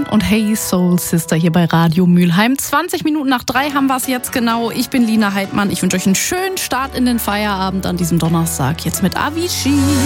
und Hey Soul Sister hier bei Radio Mülheim. 20 Minuten nach 3 haben wir es jetzt genau. Ich bin Lina Heidmann. Ich wünsche euch einen schönen Start in den Feierabend an diesem Donnerstag. Jetzt mit Avicii.